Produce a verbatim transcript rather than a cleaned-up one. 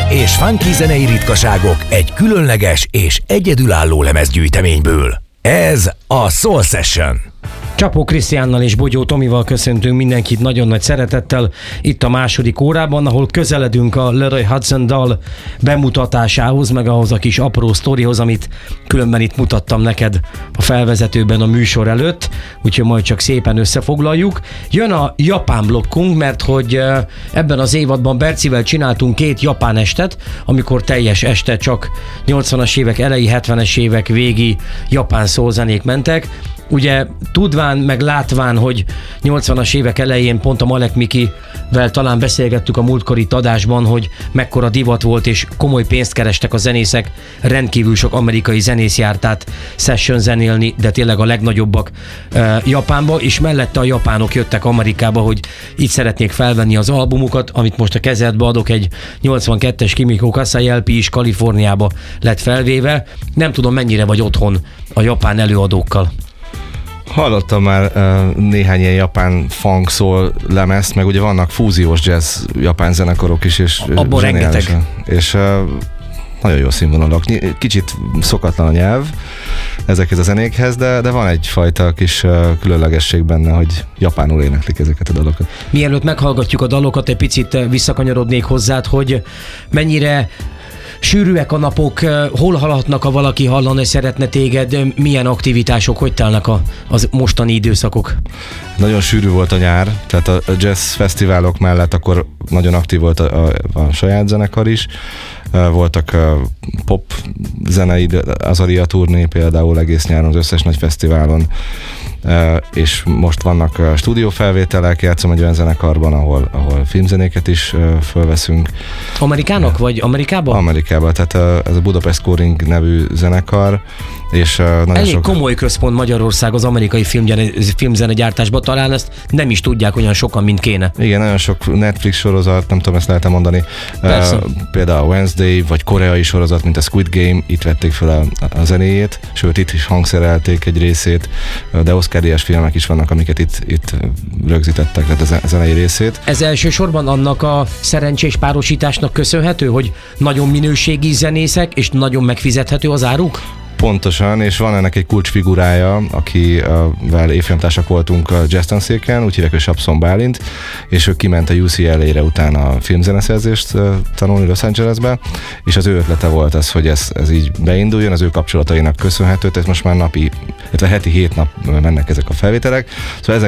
és funky zenei ritkaságok egy különleges és egyedülálló lemezgyűjteményből. Ez a Soul Session. Csapó Krisztiánnal és Bogyó Tomival köszöntünk mindenkit nagyon nagy szeretettel itt a második órában, ahol közeledünk a Leroy Hudson dal bemutatásához, meg ahhoz a kis apró sztorihoz, amit különben itt mutattam neked a felvezetőben a műsor előtt, úgyhogy majd csak szépen összefoglaljuk. Jön a japán blokkunk, mert hogy ebben az évadban Bercivel csináltunk két japán estet, amikor teljes este csak nyolcvanas évek elejé, hetvenes évek végi japán szózenék mentek. Ugye tudván, meg látván, hogy nyolcvanas évek elején pont a Malek Mikivel talán beszélgettük a múltkori adásban, hogy mekkora divat volt és komoly pénzt kerestek a zenészek, rendkívül sok amerikai zenész járt át session zenélni, de tényleg a legnagyobbak e, Japánba, és mellette a japánok jöttek Amerikába, hogy itt szeretnék felvenni az albumukat, amit most a kezedbe adok, egy nyolcvankettes Kimiko Kasai el pé is Kaliforniába lett felvéve. Nem tudom, mennyire vagy otthon a japán előadókkal. Hallottam már uh, néhány ilyen japán funk soul lemezt, meg ugye vannak fúziós jazz japán zenekarok is, és abban rengeteg. És uh, nagyon jó színvonalak. Kicsit szokatlan a nyelv ezekhez a zenékhez, de, de van egyfajta kis uh, különlegesség benne, hogy japánul éneklik ezeket a dalokat. Mielőtt meghallgatjuk a dalokat, egy picit visszakanyarodnék hozzád, hogy mennyire sűrűek a napok, hol hallhatnak, ha valaki hallani szeretne téged, milyen aktivitások, hogy telnek a, az mostani időszakok? Nagyon sűrű volt a nyár, tehát a jazz fesztiválok mellett akkor nagyon aktív volt a, a, a saját zenekar is. Voltak pop zenei, Azaria turné például egész nyáron az összes nagy fesztiválon, és most vannak stúdiófelvételek, játszom egy olyan zenekarban, ahol, ahol filmzenéket is fölveszünk. Amerikának vagy Amerikában? Amerikában, tehát ez a Budapest Scoring nevű zenekar, és nagyon elég sok... komoly központ Magyarország az amerikai filmzenegyártásban, talán ezt nem is tudják olyan sokan, mint kéne. Igen, nagyon sok Netflix sorozat, nem tudom, ezt lehet mondani. Uh, például a Wednesday, vagy koreai sorozat, mint a Squid Game, itt vették fel a, a zenéjét, sőt itt is hangszerelték egy részét, de Oscar-díjas filmek is vannak, amiket itt, itt rögzítettek, tehát a zenei részét. Ez elsősorban annak a szerencsés párosításnak köszönhető, hogy nagyon minőségi zenészek, és nagyon megfizethető az áruk? Pontosan, és van ennek egy kulcsfigurája, akivel évfolyamtársak voltunk a jazz tanszéken, úgy hívják, hogy Sapszon Bálint, és ő kiment a U C L A-re utána a filmzeneszerzést tanulni Los Angelesbe, és az ő ötlete volt az, hogy ez, ez így beinduljon, az ő kapcsolatainak köszönhető, tehát most már napi, illetve heti hét nap mennek ezek a felvételek. Szóval